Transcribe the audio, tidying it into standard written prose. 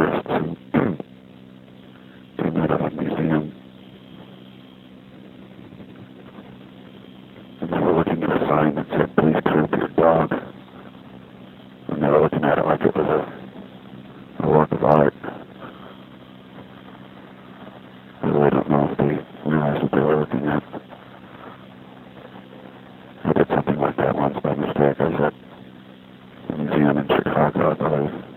tourists who came out of a museum. And they were looking at a sign that said, "Please curb your dog." And they were looking at it like it was a work of art. I really don't know if they realized what they were looking at. I did something like that once by mistake. I was at a museum in Chicago, I believe.